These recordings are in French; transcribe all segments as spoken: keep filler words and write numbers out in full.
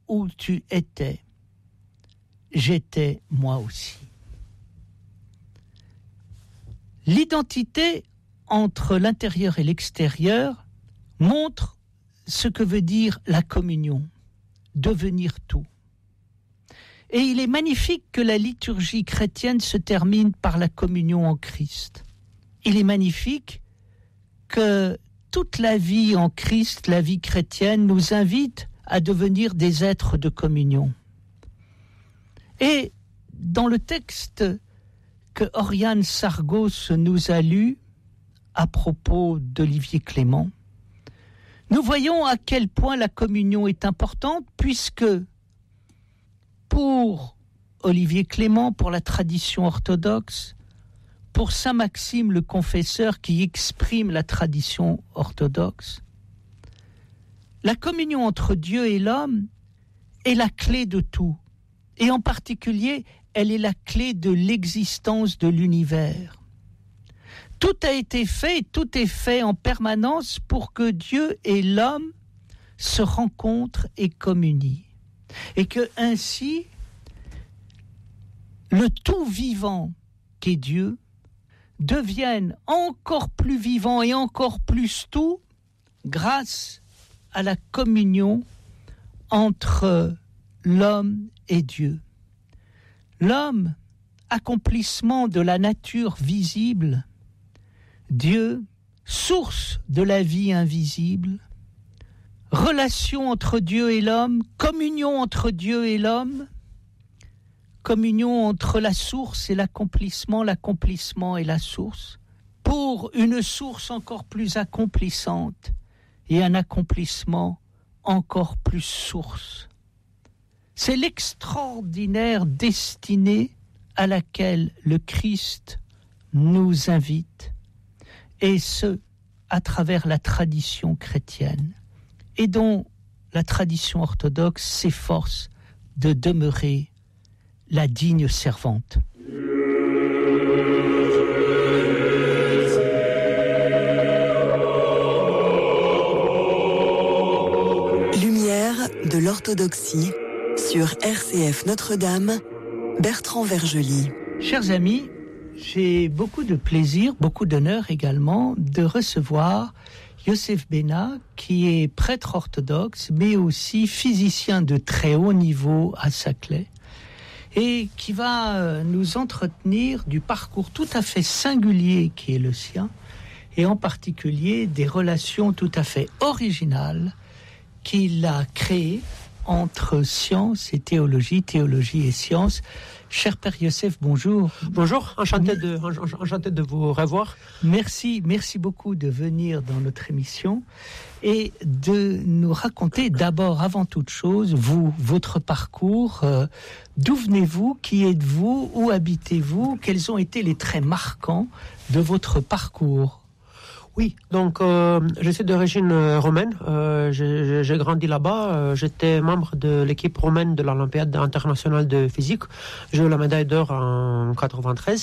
où tu étais, j'étais moi aussi. L'identité entre l'intérieur et l'extérieur montre ce que veut dire la communion, devenir tout. Et il est magnifique que la liturgie chrétienne se termine par la communion en Christ. Il est magnifique que toute la vie en Christ, la vie chrétienne, nous invite à devenir des êtres de communion. Et dans le texte que Oriane Sargos nous a lu à propos d'Olivier Clément, nous voyons à quel point la communion est importante, puisque pour Olivier Clément, pour la tradition orthodoxe, pour Saint Maxime le Confesseur qui exprime la tradition orthodoxe, la communion entre Dieu et l'homme est la clé de tout. Et en particulier, elle est la clé de l'existence de l'univers. Tout a été fait, tout est fait en permanence pour que Dieu et l'homme se rencontrent et communient. Et que ainsi, le tout vivant qu'est Dieu devienne encore plus vivant et encore plus tout grâce à la communion entre l'homme et Dieu. L'homme, accomplissement de la nature visible, Dieu, source de la vie invisible, relation entre Dieu et l'homme, communion entre Dieu et l'homme, communion entre la source et l'accomplissement, l'accomplissement et la source, pour une source encore plus accomplissante et un accomplissement encore plus source. C'est l'extraordinaire destinée à laquelle le Christ nous invite, et ce, à travers la tradition chrétienne, et dont la tradition orthodoxe s'efforce de demeurer la digne servante. Lumière de l'orthodoxie sur R C F Notre-Dame, Bertrand Vergely. Chers amis, j'ai beaucoup de plaisir, beaucoup d'honneur également de recevoir Yosef Bena, qui est prêtre orthodoxe, mais aussi physicien de très haut niveau à Saclay, et qui va nous entretenir du parcours tout à fait singulier qui est le sien, et en particulier des relations tout à fait originales qu'il a créées entre science et théologie, théologie et science. Cher Père Yosef, bonjour. Bonjour, enchanté de, enchanté de vous revoir. Merci, merci beaucoup de venir dans notre émission et de nous raconter d'abord, avant toute chose, vous, votre parcours. Euh, d'où venez-vous? Qui êtes-vous? Où habitez-vous? Quels ont été les traits marquants de votre parcours? Oui, donc euh, je suis d'origine euh, romaine, euh, j'ai, j'ai grandi là-bas, euh, j'étais membre de l'équipe romaine de l'Olympiade internationale de physique, j'ai eu la médaille d'or en quatre-vingt-treize,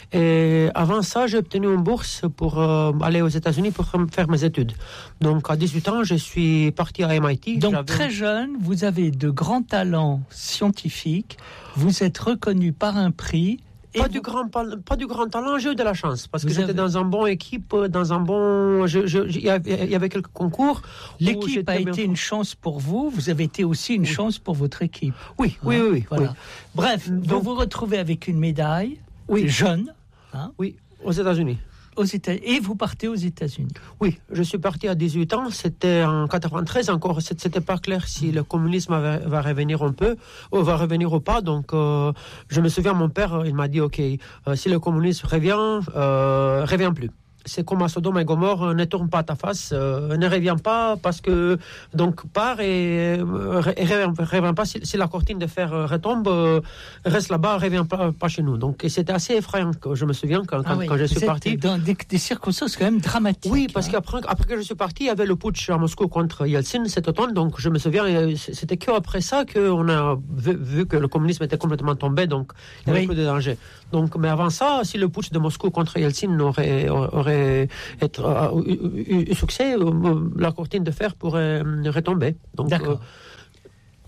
et avant ça j'ai obtenu une bourse pour euh, aller aux États-Unis pour faire mes études. Donc à dix-huit ans je suis parti à M I T. Donc J'avais... très jeune, vous avez de grands talents scientifiques, vous êtes reconnu par un prix. Pas vous... du, grand, pas, pas du grand talent, j'ai eu de la chance, parce que vous j'étais avez... dans un bon équipe, dans un bon... Je, je, il y avait quelques concours. L'équipe a été bien... une chance pour vous, vous avez été aussi une oui. chance pour votre équipe. Oui, hein, oui, oui. oui, voilà. oui. Bref, donc vous vous retrouvez avec une médaille, oui. jeune. Hein, oui, aux États-Unis. Aux États... Et vous partez aux États-Unis. Oui, je suis parti à dix-huit ans, c'était en quatre-vingt-treize, encore, c'était pas clair si le communisme va, va revenir un peu, ou va revenir ou pas, donc euh, je me souviens, mon père, il m'a dit, ok, euh, si le communisme revient, euh, revient plus. C'est comme à Sodome et Gomorrhe, ne tourne pas ta face, euh, ne reviens pas, parce que, donc, pars et, euh, et reviens, reviens pas, si, si la cortine de fer retombe, euh, reste là-bas, reviens pas, pas chez nous. Donc, et c'était assez effrayant, je me souviens, quand, ah quand, oui, quand je suis parti. Dans des, des circonstances quand même dramatiques. Oui, parce hein. qu'après après que je suis parti, il y avait le putsch à Moscou contre Yeltsin cet automne, donc je me souviens, c'était qu'après ça qu'on a vu, vu que le communisme était complètement tombé, donc il n'y avait oui. plus de danger. Donc, mais avant ça, si le putsch de Moscou contre Yeltsin aurait, aurait être euh, eu, eu succès, euh, la cortine de fer pourrait euh, retomber. Donc, d'accord. Euh,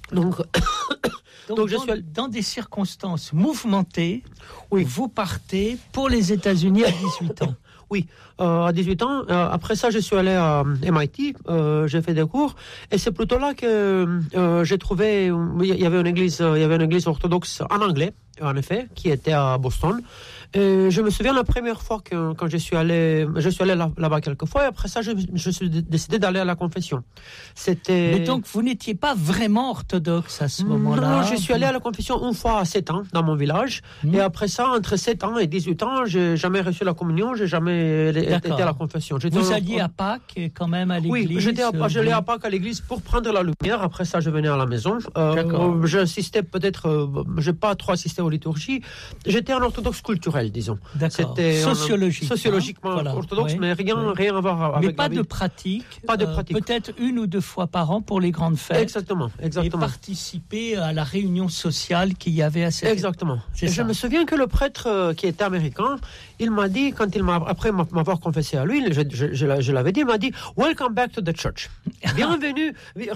Donc, Donc, donc je dans, suis allé... dans des circonstances mouvementées, oui. vous partez pour les États-Unis à dix-huit ans. Oui, euh, à dix-huit ans. Euh, après ça, je suis allé à M I T, euh, j'ai fait des cours, et c'est plutôt là que euh, j'ai trouvé, il y avait une église, il y avait une église orthodoxe en anglais, en effet, qui était à Boston. Et je me souviens la première fois que quand je suis allé, je suis allé là, là-bas quelques fois, et après ça, je, je suis décidé d'aller à la confession. C'était. Mais donc, vous n'étiez pas vraiment orthodoxe à ce moment-là? Non, je suis allé à la confession une fois à sept ans dans mon village, mmh. et après ça, entre sept ans et dix-huit ans, j'ai jamais reçu la communion, j'ai jamais D'accord. été à la confession. J'étais vous en... alliez à Pâques quand même à l'église? Oui, j'étais à, j'allais à Pâques à l'église pour prendre la lumière. Après ça, je venais à la maison. Euh, j'assistais peut-être, euh, j'ai pas trop assisté aux liturgies. J'étais en orthodoxe culturel, disons. D'accord. C'était Sociologique, sociologiquement hein, voilà. orthodoxe, oui, mais rien, oui. rien à voir avec mais pas la vie. de pratique. Pas de pratique. Euh, peut-être une ou deux fois par an pour les grandes fêtes. Exactement, exactement. Et participer à la réunion sociale qu'il y avait à cette. Exactement. Et je me souviens que le prêtre euh, qui était américain, il m'a dit quand il m'a après m'avoir confessé à lui, je, je, je, je l'avais dit, il m'a dit "Welcome back to the church." Bienvenue,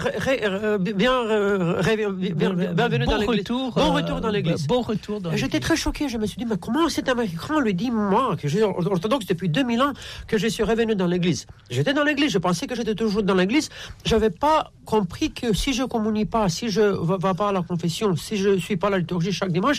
bienvenue dans l'église. Retour, bon retour dans l'église. Bon retour dans l'église. J'étais très choqué. Je me suis dit mais comment cet américain lui dit moi que je suis orthodoxe depuis deux mille ans que je suis revenu dans l'église. J'étais dans l'église, je pensais que j'étais toujours dans l'église. J'avais pas compris que si je communie pas, si je ne vais pas à la confession, si je suis pas à la liturgie chaque dimanche.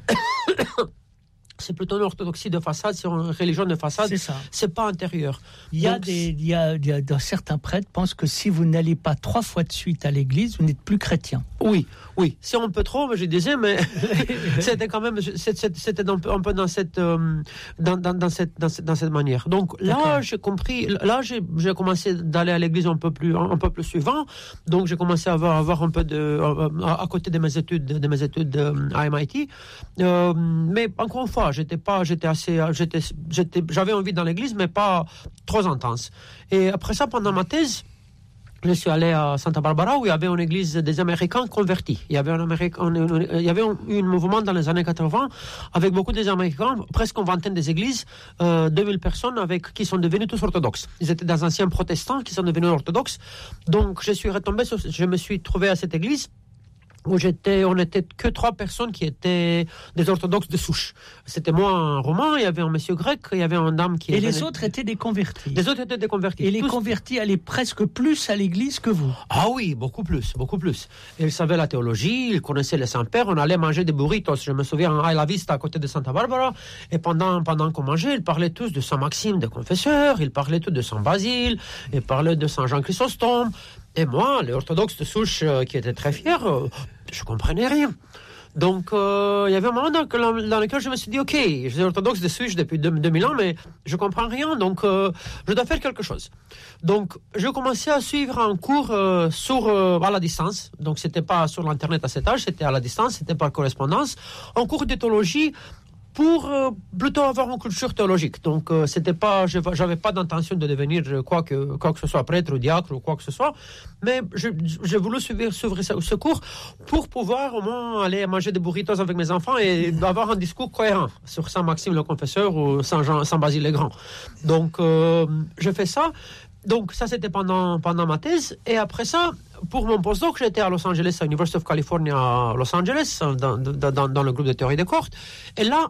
C'est plutôt une orthodoxie de façade, c'est une religion de façade. C'est ça. C'est pas intérieur. Il y a Donc, des, il y a, il y a certains prêtres pensent que si vous n'allez pas trois fois de suite à l'église, vous n'êtes plus chrétien. Oui, oui. C'est un peu trop, je disais, mais c'était quand même, c'était un peu, un peu dans cette, euh, dans, dans, dans cette, dans cette, dans cette manière. Donc là, D'accord. j'ai compris. Là, j'ai, j'ai commencé d'aller à l'église un peu plus, un, un peu plus suivant. Donc j'ai commencé à avoir, avoir un peu de, à, à côté de mes études, de mes études à M I T. Euh, mais encore une fois. J'étais pas, j'étais assez, j'étais, j'étais, j'avais envie dans l'église, mais pas trop intense. Et après ça, pendant ma thèse, je suis allé à Santa Barbara où il y avait une église des Américains convertis. Il y avait un Américain, il y avait un, un mouvement dans les années quatre-vingts avec beaucoup des Américains, presque une vingtaine des églises, euh, deux mille personnes avec qui sont devenus tous orthodoxes. Ils étaient des anciens protestants qui sont devenus orthodoxes. Donc je suis retombé sur, je me suis trouvé à cette église. Où j'étais, on n'était que trois personnes qui étaient des orthodoxes de souche. C'était moi, un romain, il y avait un monsieur grec, il y avait un dame qui... Et les autres étaient des convertis. Les autres étaient des convertis. Et les Tous... convertis allaient presque plus à l'église que vous. Ah oui, beaucoup plus, beaucoup plus. Ils savaient la théologie, ils connaissaient les saints-pères, on allait manger des burritos. Je me souviens, à La Vista, à côté de Santa Barbara, et pendant, pendant qu'on mangeait, ils parlaient tous de Saint Maxime de Confesseur, ils parlaient tous de Saint Basile, ils parlaient de Saint Jean Chrysostome. Et moi, les orthodoxes de souche euh, qui étaient très fiers, euh, je comprenais rien. Donc, euh, il y avait un moment dans, dans lequel je me suis dit, ok, je suis orthodoxe de souche depuis deux mille ans, mais je comprends rien, donc euh, je dois faire quelque chose. Donc, je commençais à suivre un cours euh, sur, euh, à la distance. Donc, c'était pas sur l'internet à cet âge, c'était à la distance, c'était par correspondance. Un cours de théologie pour euh, plutôt avoir une culture théologique. Donc, euh, c'était pas, je n'avais pas d'intention de devenir quoi que, quoi que ce soit, prêtre ou diacre ou quoi que ce soit, mais j'ai voulu suivre, suivre ce, ce cours pour pouvoir au moins aller manger des burritos avec mes enfants et avoir un discours cohérent sur Saint Maxime le Confesseur ou Saint, Jean, Saint Basile le Grand. Donc, euh, je fais ça. Donc, ça, c'était pendant, pendant ma thèse. Et après ça, pour mon postdoc, j'étais à Los Angeles, à University of California à Los Angeles, dans, dans, dans le groupe de théorie des cohortes. Et là,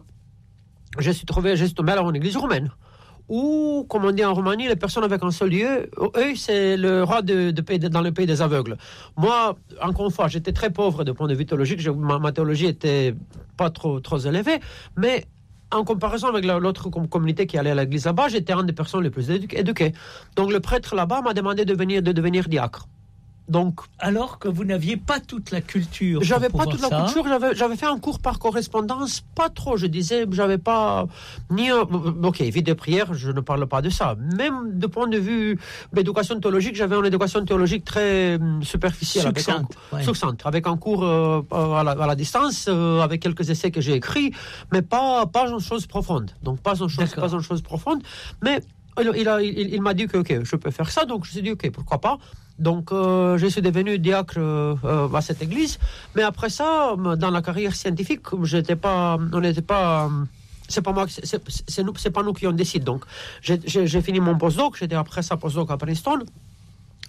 je suis trouvé, je suis tombé à une église roumaine. Où, comme on dit en Roumanie, les personnes avec un seul lieu, eux, c'est le roi de, de pays, de, dans le pays des aveugles. Moi, encore une fois, j'étais très pauvre de point de vue théologique. Je, ma, ma théologie était pas trop, trop élevée, mais en comparaison avec la, l'autre communauté qui allait à l'église là-bas, j'étais une des personnes les plus éduquées. Donc le prêtre là-bas m'a demandé de venir, de devenir diacre. Donc, alors que vous n'aviez pas toute la culture. J'avais pas toute ça. la culture, j'avais, j'avais fait un cours par correspondance, pas trop, je disais, j'avais pas ni un, ok, vie de prière, je ne parle pas de ça. Même de point de vue d'éducation théologique, j'avais une éducation théologique très superficielle, succincte, avec un, ouais. succincte, avec un cours euh, à, la, à la distance, euh, avec quelques essais que j'ai écrits, mais pas, pas une chose profonde. Donc, pas une chose, pas une chose profonde, mais il, a, il, il m'a dit que, ok, je peux faire ça, donc je me suis dit, ok, pourquoi pas. Donc, euh, je suis devenu diacre euh, à cette église. Mais après ça, dans la carrière scientifique, j'étais pas, on n'était pas, c'est pas moi, c'est, c'est, c'est, nous, c'est pas nous qui on décide. Donc, j'ai, j'ai, j'ai fini mon postdoc. J'étais après ça postdoc à Princeton.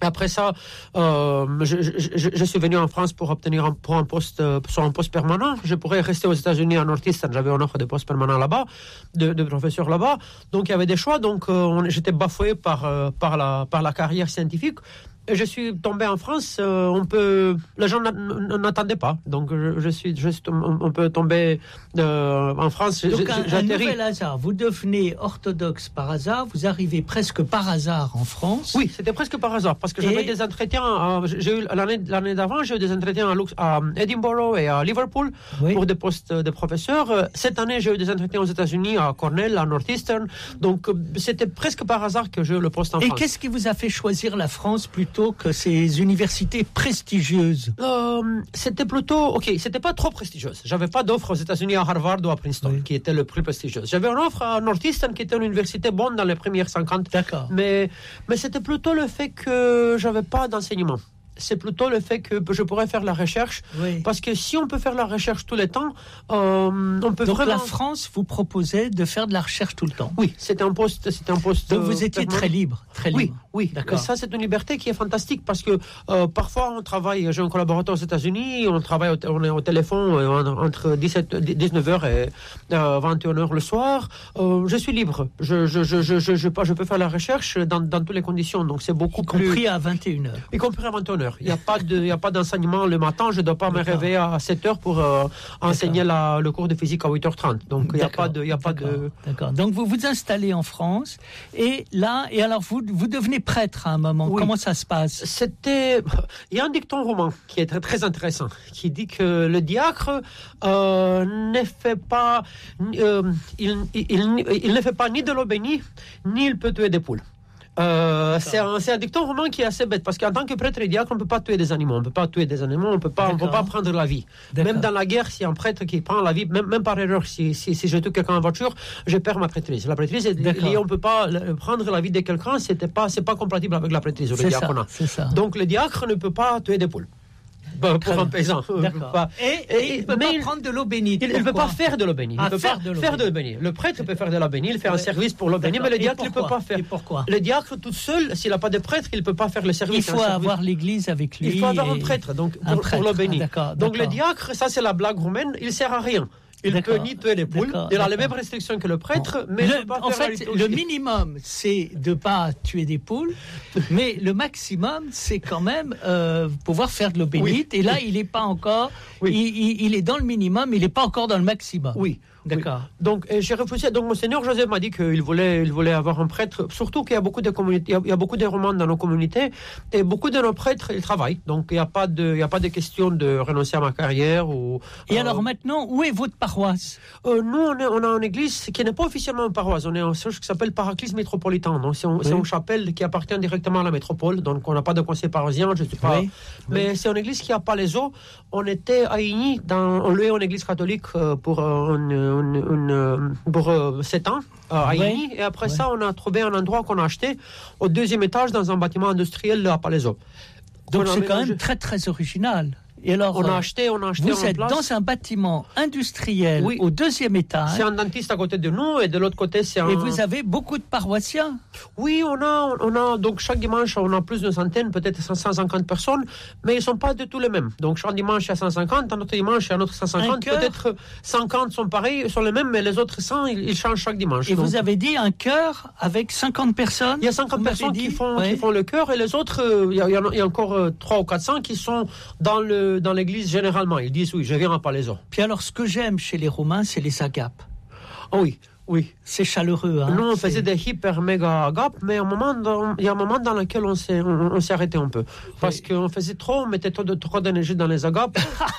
Après ça, euh, je, je, je suis venu en France pour obtenir un, pour un poste, euh, sur un poste permanent. Je pourrais rester aux États-Unis à Northeastern. J'avais une offre de poste permanent là-bas, de, de professeur là-bas. Donc il y avait des choix. Donc euh, on, j'étais bafoué par, euh, par, la, par la carrière scientifique. Et je suis tombé en France, euh, on peut, les gens n'attendaient pas, donc je, je suis, je, on peut tomber euh, en France. Donc un, un nouvel hasard, vous devenez orthodoxe par hasard, vous arrivez presque par hasard en France. Oui, c'était presque par hasard, parce que et... j'avais des entretiens, euh, j'ai eu, l'année, l'année d'avant, j'ai eu des entretiens à, Lux, à Edinburgh et à Liverpool oui. pour des postes de professeurs. Cette année, j'ai eu des entretiens aux États-Unis, à Cornell, à Northeastern, donc c'était presque par hasard que j'ai eu le poste en et France. Et qu'est-ce qui vous a fait choisir la France plutôt que ces universités prestigieuses? euh, C'était plutôt, ok, c'était pas trop prestigieuse. J'avais pas d'offre aux États-Unis à Harvard ou à Princeton, oui. qui était le plus prestigieux. J'avais une offre à Northeastern, qui était une université bonne dans les premières cinquante. D'accord. Mais, mais c'était plutôt le fait que j'avais pas d'enseignement. C'est plutôt le fait que je pourrais faire la recherche. Oui. Parce que si on peut faire la recherche tout le temps, euh, on peut Donc vraiment... la France vous proposait de faire de la recherche tout le temps. Oui, c'était un poste... C'était un poste Donc vous étiez permanent. Très libre, très libre. Oui, oui. D'accord. Et ça, c'est une liberté qui est fantastique parce que euh, parfois, on travaille... J'ai un collaborateur aux États-Unis, on travaille, au, on est au téléphone euh, entre dix-sept, dix-neuf heures et euh, vingt et une heures le soir. Euh, je suis libre. Je, je, je, je, je, je, je peux faire la recherche dans, dans toutes les conditions. Donc c'est beaucoup y plus... Y compris à vingt et une heures. Y compris à vingt et une heures. Il n'y a pas de, il n'y a pas d'enseignement le matin. Je ne dois pas D'accord. me réveiller à sept heures pour euh, enseigner la, le cours de physique à huit heures trente. Donc, il n'y a pas de, il y a pas D'accord. de... D'accord. Donc, vous vous installez en France et là, et alors, vous, vous devenez prêtre à un moment. Oui. Comment ça se passe? C'était... Il y a un dicton romain qui est très, très intéressant, qui dit que le diacre euh, ne fait pas... Euh, il, il, il, il ne fait pas ni de l'eau bénie, ni il peut tuer des poules. Euh, c'est, un, c'est un dicton romain qui est assez bête parce qu'en tant que prêtre et diacre, on ne peut pas tuer des animaux, on ne peut pas tuer des animaux, on ne peut pas prendre la vie. D'accord. Même dans la guerre, s'il y a un prêtre qui prend la vie, même, même par erreur, si, si, si je tue quelqu'un en voiture, je perds ma prêtrise. La prêtrise, on ne peut pas prendre la vie de quelqu'un, c'était pas, c'est pas compatible avec la prêtrise ou le diaconat. Donc le diacre ne peut pas tuer des poules. Pour Très un paysan. Pas. Et, et, et il ne peut pas il, prendre de l'eau bénite. Il ne peut pas faire de l'eau bénite. Ah, il peut faire pas de l'eau faire de l'eau bénite. Le prêtre peut faire de l'eau bénite, il fait ouais. un service pour l'eau bénite, mais le diacre ne peut pas faire. Et pourquoi? Le diacre tout seul, s'il n'a pas de prêtre, il ne peut pas faire le service. Il faut avoir l'église avec lui. Il faut avoir un prêtre, donc un pour, pour l'eau bénite. D'accord, donc d'accord. le diacre, ça c'est la blague roumaine, il ne sert à rien. Il d'accord, peut ni tuer les poules, il a les mêmes restrictions que le prêtre, bon. mais le, il peut pas en faire fait, le minimum, c'est de ne pas tuer des poules, mais le maximum, c'est quand même euh, pouvoir faire de l'eau bénite. Oui. Et là, il n'est pas encore, oui. il, il, il est dans le minimum, il n'est pas encore dans le maximum. Oui. D'accord. Oui. Donc, euh, j'ai refusé. Donc, Monseigneur Joseph m'a dit qu'il voulait, il voulait avoir un prêtre. Surtout qu'il y a beaucoup de communautés, il y a beaucoup de romans dans nos communautés, et beaucoup de nos prêtres, ils travaillent. Donc, il n'y a pas de, il y a pas de question de renoncer à ma carrière ou. Et euh, alors maintenant, où est votre paroisse? euh, Nous, on, est, on a une église qui n'est pas officiellement une paroisse. On est un chose qui s'appelle Paraclise métropolitain. Donc, c'est, un, oui. c'est une chapelle qui appartient directement à la métropole. Donc, on n'a pas de conseil parisien. Je sais pas. Oui. Mais oui. c'est une église qui a pas les eaux. On était à Igny, dans, on louait une église catholique pour euh, une Une, une, pour euh, sept ans euh, à Igny, oui. et après oui. ça on a trouvé un endroit qu'on a acheté au deuxième étage dans un bâtiment industriel à Palaiseau. Donc c'est quand même très très original. Et alors, on a acheté, on a acheté vous êtes place. Dans un bâtiment industriel oui. au deuxième étage. C'est un dentiste à côté de nous et de l'autre côté c'est un... Et vous avez beaucoup de paroissiens? Oui, on a, on a donc chaque dimanche on a plus d'une centaine, peut-être cent cinquante personnes, mais ils ne sont pas du tout les mêmes. Donc chaque dimanche il y a cent cinquante, un autre dimanche il y a un autre cent cinquante, peut-être cinquante sont pareils, sont les mêmes, mais les autres cent ils, ils changent chaque dimanche. Et donc, vous avez dit un chœur avec cinquante personnes? Il y a cinquante personnes qui font, ouais. qui font le chœur et les autres, il y a, il y a encore trois ou quatre cents qui sont dans, le, dans l'église générale. Ils disent oui, je viens à Palaiseau. Puis alors, ce que j'aime chez les Romains, c'est les agapes. Oh oui, oui. C'est chaleureux. Hein, Nous, on c'est... faisait des hyper méga agapes, mais un moment dans, il y a un moment dans lequel on s'est, on, on s'est arrêté un peu. Parce oui. qu'on faisait trop, on mettait trop, de, trop d'énergie dans les agapes.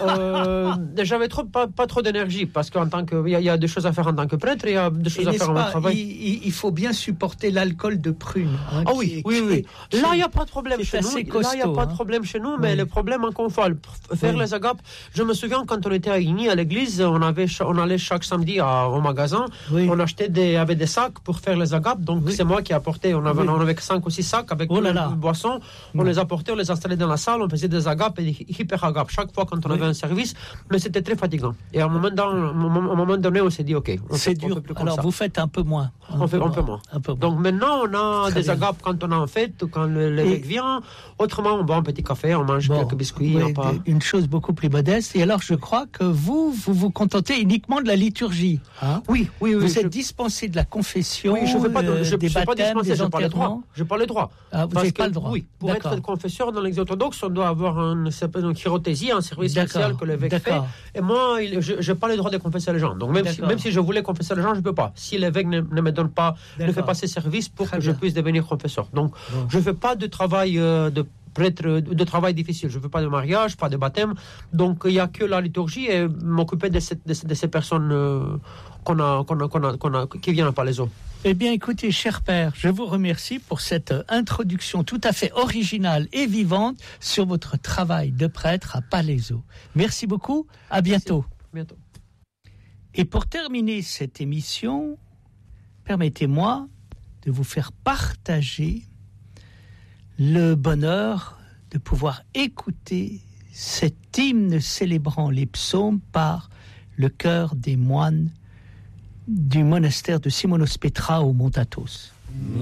euh, j'avais trop, pas, pas trop d'énergie, parce qu'en tant que, il y, y a des choses à faire en tant que prêtre, il y a des choses et à faire en travail. Il, il faut bien supporter l'alcool de prune. Hein, ah oui, qui, oui, oui. Qui, là, il n'y a pas de problème chez nous. Costaud, là, il n'y a pas hein. de problème chez nous, mais oui. le problème, encore une fois, faire oui. les agapes. Je me souviens quand on était à Igny, à l'église, on, avait, on allait chaque samedi à, au magasin, oui. on achetait des, avec des sacs pour faire les agapes. Donc, oui. c'est moi qui ai apporté. On avait, oui. on avait cinq ou six sacs avec oh là là. Une boisson. On oui. les apportait, on les installait dans la salle. On faisait des agapes et des hyper agapes chaque fois quand on oui. avait un service. Mais c'était très fatigant. Et à un moment, dans, à un moment donné, on s'est dit, OK. On c'est dur. Alors, vous faites un peu moins. Un on fait peu un, peu moins. un peu moins. Donc, maintenant, on a très des bien. agapes quand on a en fête, quand l'évêque vient. Autrement, on boit un petit café, on mange bon, quelques biscuits. Oui, pas... Une chose beaucoup plus modeste. Et alors, je crois que vous, vous vous contentez uniquement de la liturgie. Hein oui, oui, oui. Vous je... êtes dispensé de la confession, oui, je fais pas de, je, des je baptêmes, pas des je parle droit. Je parle droit. Ah, vous n'avez pas le droit. Oui, pour D'accord. être confesseur dans l'Église orthodoxe, on doit avoir un, une chirotésie, un service D'accord. spécial que l'évêque D'accord. fait. Et moi, il, je n'ai pas le droit de confesser les gens. Donc, même si, même si je voulais confesser les gens, je ne peux pas. Si l'évêque ne, ne me donne pas, D'accord. ne fait pas ses services pour Très que bien. je puisse devenir confesseur. Donc, bon. je ne fais pas de travail euh, de prêtre, de travail difficile. Je ne veux pas de mariage, pas de baptême. Donc, il n'y a que la liturgie et m'occuper de, cette, de, de ces personnes euh, qu'on a, qu'on a, qu'on a, qu'on a, qui viennent à Palaiseau. Eh bien, écoutez, cher père, je vous remercie pour cette introduction tout à fait originale et vivante sur votre travail de prêtre à Palaiseau. Merci beaucoup. À bientôt. Merci. Bientôt. Et pour terminer cette émission, permettez-moi de vous faire partager le bonheur de pouvoir écouter cet hymne célébrant les psaumes par le chœur des moines du monastère de Simonos Petra au Mont Athos.